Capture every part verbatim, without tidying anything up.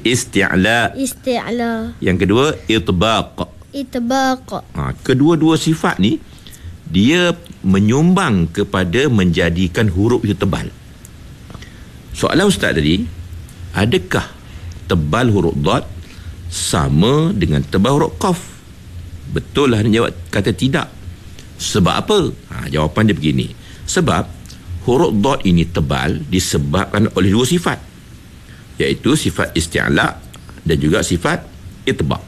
isti'la. Isti'la. Yang kedua itbaq. Itbaq. Ha, kedua-dua sifat ni dia menyumbang kepada menjadikan huruf itu tebal. Soalan Ustaz tadi, adakah tebal huruf dad sama dengan tebal huruf qaf? Betul lah dia jawab kata tidak. Sebab apa? Ha, jawapan dia begini. Sebab huruf dad ini tebal disebabkan oleh dua sifat, iaitu sifat isti'la dan juga sifat itbaq.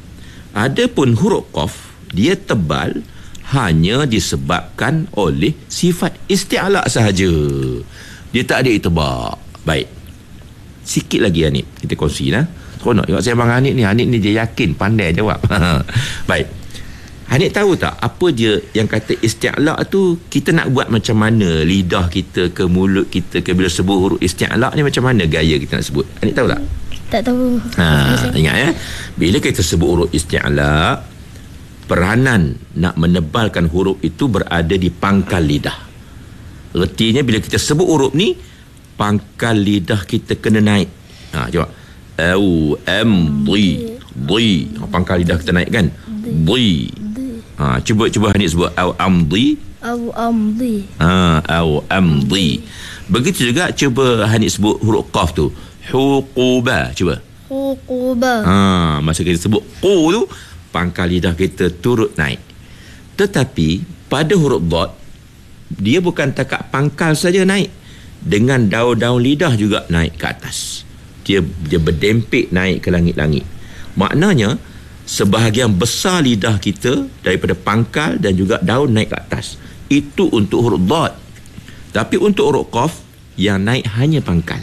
Adapun huruf qaf dia tebal hanya disebabkan oleh sifat isti'la sahaja. Dia tak ada itbaq. Baik. Sikit lagi Hanif kita kongsi lah. Seronok tengok saya Abang Hanif ni. Hanif ni dia yakin pandai jawab. Baik. Hanif tahu tak apa dia yang kata isti'la tu kita nak buat macam mana lidah kita ke mulut kita ke bila sebut huruf isti'la ni macam mana gaya kita nak sebut? Hanif tahu tak? Tak tahu. Ha, ingat ya. Bila kita sebut huruf isti'la, peranan nak menebalkan huruf itu berada di pangkal lidah. Artinya bila kita sebut huruf ni, pangkal lidah kita kena naik. Ha, cuba. Au am di di. Pangkal lidah kita naik kan? Di. Ha, cuba cuba Hanif sebut au am di. Au amdi. Ha, au am di. Begitu juga cuba Hanif sebut huruf qaf tu. Huquba. Cuba. Huquba. Ha, masa kita sebut qu tu, pangkal lidah kita turut naik. Tetapi pada huruf dad, dia bukan takat pangkal saja naik, dengan daun-daun lidah juga naik ke atas. Dia dia berdempik naik ke langit-langit. Maknanya sebahagian besar lidah kita daripada pangkal dan juga daun naik ke atas. Itu untuk huruf dad. Tapi untuk huruf qaf yang naik hanya pangkal.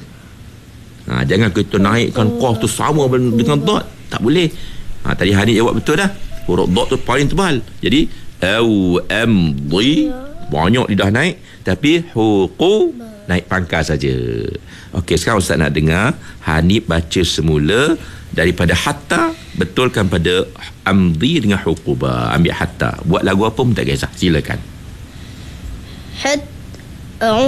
Ha, jangan kita naikkan qaf tu sama dengan dad, tak boleh. Ha, tadi Hanif jawab betul dah. Huruf dad tu paling tebal. Jadi au am di banyak lidah naik, tapi huqu naik pangkal saja. Okey, sekarang Ustaz nak dengar Hanif baca semula daripada hatta, betulkan pada amdi dengan huquba. Ambil hatta, buat lagu apa pun tak kisah, silakan. Hat